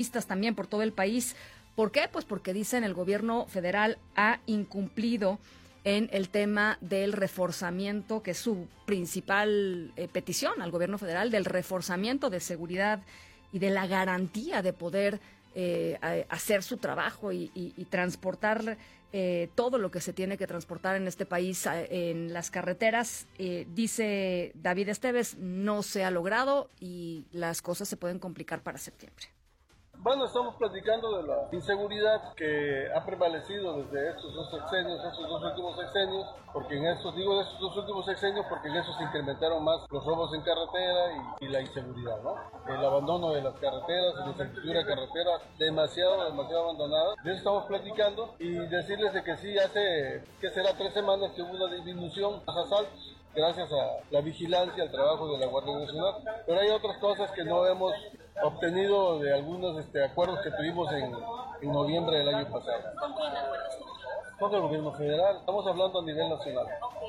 también por todo el país. ¿Por qué? Pues porque dicen el gobierno federal ha incumplido en el tema del reforzamiento, que es su principal petición al gobierno federal, del reforzamiento de seguridad y de la garantía de poder hacer su trabajo y transportar todo lo que se tiene que transportar en este país en las carreteras. Dice David Esteves, no se ha logrado y las cosas se pueden complicar para septiembre. Bueno, estamos platicando de la inseguridad que ha prevalecido desde estos dos últimos sexenios, porque en estos últimos sexenios, porque en eso se incrementaron más los robos en carretera y la inseguridad, ¿no? El abandono de las carreteras, la infraestructura carretera, demasiado abandonada. De eso estamos platicando y decirles de que sí, hace, ¿qué será? 3 semanas que hubo una disminución de los asaltos, gracias a la vigilancia, al trabajo de la Guardia Nacional, pero hay otras cosas que no hemos obtenido de algunos acuerdos que tuvimos en noviembre del año pasado. ¿Con quién acuerdos? Con el gobierno federal, estamos hablando a nivel nacional.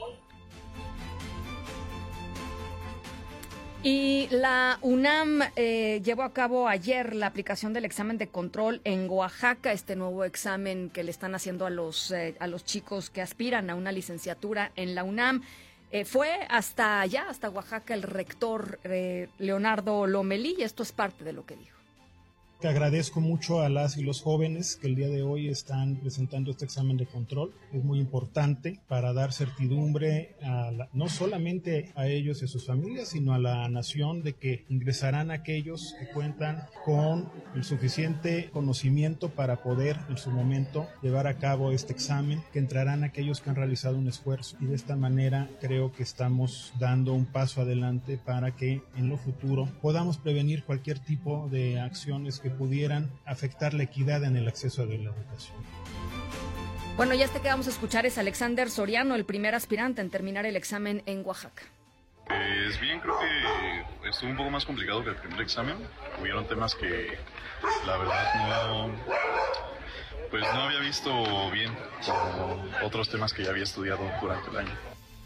Y la UNAM llevó a cabo ayer la aplicación del examen de control en Oaxaca, este nuevo examen que le están haciendo a los chicos que aspiran a una licenciatura en la UNAM. Fue hasta allá, hasta Oaxaca, el rector Leonardo Lomelí, y esto es parte de lo que dijo. Te agradezco mucho a las y los jóvenes que el día de hoy están presentando este examen de control. Es muy importante para dar certidumbre no solamente a ellos y a sus familias, sino a la nación, de que ingresarán aquellos que cuentan con el suficiente conocimiento para poder en su momento llevar a cabo este examen, que entrarán aquellos que han realizado un esfuerzo, y de esta manera creo que estamos dando un paso adelante para que en lo futuro podamos prevenir cualquier tipo de acciones que pudieran afectar la equidad en el acceso a la educación. Bueno, ya que vamos a escuchar es Alexander Soriano, el primer aspirante en terminar el examen en Oaxaca. Pues bien, creo que estuvo un poco más complicado que el primer examen. Hubieron temas que la verdad no había visto bien, como otros temas que ya había estudiado durante el año.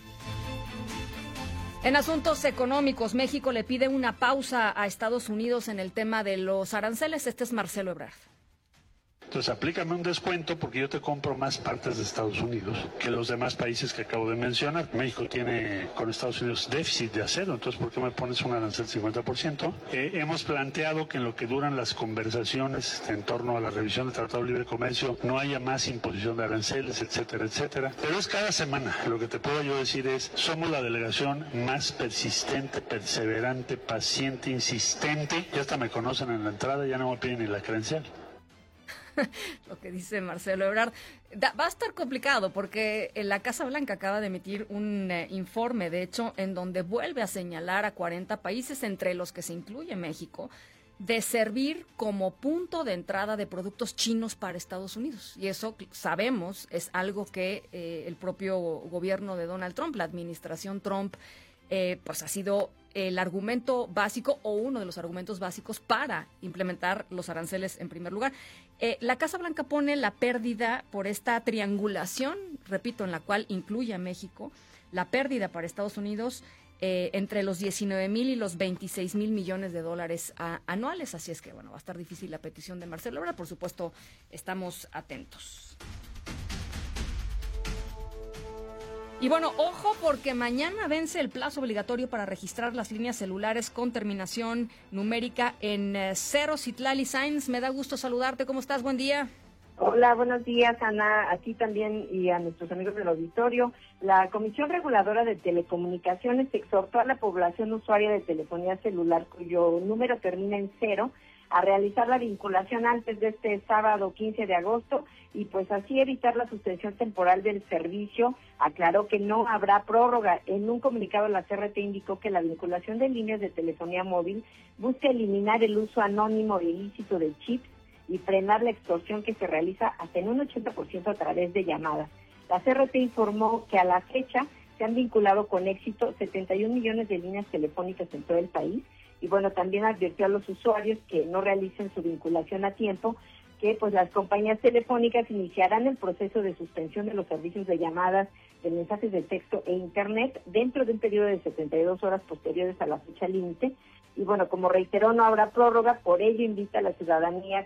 En asuntos económicos, México le pide una pausa a Estados Unidos en el tema de los aranceles. Este es Marcelo Ebrard. Entonces aplícame un descuento porque yo te compro más partes de Estados Unidos que los demás países que acabo de mencionar. México tiene con Estados Unidos déficit de acero, entonces ¿por qué me pones un arancel 50%? Hemos planteado que en lo que duran las conversaciones en torno a la revisión del Tratado de Libre Comercio no haya más imposición de aranceles, etcétera, etcétera. Pero es cada semana. Lo que te puedo yo decir es, somos la delegación más persistente, perseverante, paciente, insistente. Ya hasta me conocen en la entrada, ya no me piden ni la credencial. Lo que dice Marcelo Ebrard. Va a estar complicado porque la Casa Blanca acaba de emitir un informe, de hecho, en donde vuelve a señalar a 40 países, entre los que se incluye México, de servir como punto de entrada de productos chinos para Estados Unidos. Y eso, sabemos, es algo que el propio gobierno de Donald Trump, la administración Trump, pues ha sido el argumento básico o uno de los argumentos básicos para implementar los aranceles en primer lugar. La Casa Blanca pone la pérdida por esta triangulación, repito, en la cual incluye a México, la pérdida para Estados Unidos entre los 19,000 y los 26,000 millones de dólares anuales. Así es que, bueno, va a estar difícil la petición de Marcelo Ebrard. Por supuesto, estamos atentos. Y bueno, ojo, porque mañana vence el plazo obligatorio para registrar las líneas celulares con terminación numérica en 0. Citlali Sainz, me da gusto saludarte. ¿Cómo estás? Buen día. Hola, buenos días, Ana, a ti también y a nuestros amigos del auditorio. La Comisión Reguladora de Telecomunicaciones exhortó a la población usuaria de telefonía celular cuyo número termina en 0 a realizar la vinculación antes de este sábado 15 de agosto y pues así evitar la suspensión temporal del servicio. Aclaró que no habrá prórroga. En un comunicado la CRT indicó que la vinculación de líneas de telefonía móvil busca eliminar el uso anónimo e ilícito de chips y frenar la extorsión que se realiza hasta en un 80% a través de llamadas. La CRT informó que a la fecha se han vinculado con éxito 71 millones de líneas telefónicas en todo el país. Y bueno, también advirtió a los usuarios que no realicen su vinculación a tiempo, que pues las compañías telefónicas iniciarán el proceso de suspensión de los servicios de llamadas, de mensajes de texto e internet dentro de un periodo de 72 horas posteriores a la fecha límite, y bueno, como reiteró, no habrá prórroga, por ello invita a la ciudadanía